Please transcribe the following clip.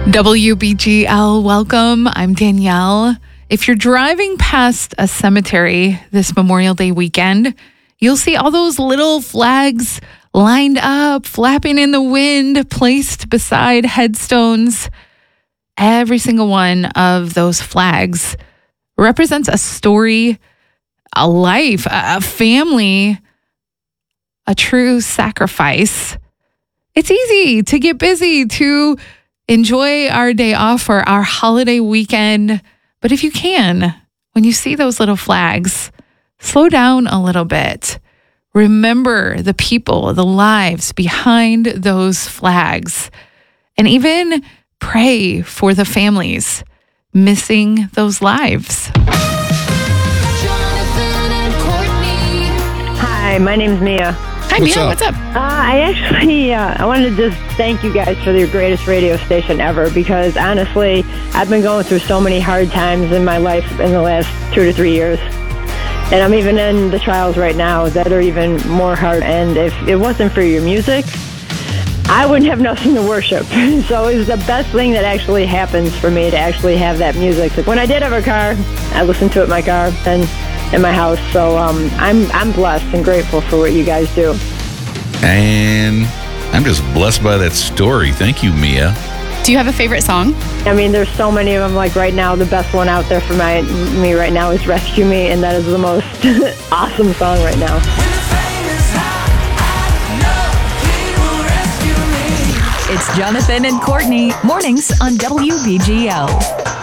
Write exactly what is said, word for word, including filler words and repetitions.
W B G L, welcome. I'm Danielle. If you're driving past a cemetery this Memorial Day weekend, you'll see all those little flags lined up, flapping in the wind, placed beside headstones. Every single one of those flags represents a story, a life, a family, a true sacrifice. It's easy to get busy, to enjoy our day off or our holiday weekend. But if you can, when you see those little flags, slow down a little bit. Remember the people, the lives behind those flags, and even pray for the families missing those lives. Hi, my name's Mia. Hi, What's Mia. up? What's up? Uh, I actually, uh, I wanted to just thank you guys for your greatest radio station ever, because honestly, I've been going through so many hard times in my life in the last two to three years. And I'm even in the trials right now that are even more hard. And if it wasn't for your music, I wouldn't have nothing to worship. So it was the best thing that actually happens for me to actually have that music. When I did have a car, I listened to it in my car and in my house. So um, I'm I'm blessed and grateful for what you guys do. And I'm just blessed by that story. Thank you, Mia. Do you have a favorite song? I mean, there's so many of them. Like right now, the best one out there for my me right now is "Rescue Me," and that is the most awesome song right now. It's Jonathan and Courtney, mornings on W B G L.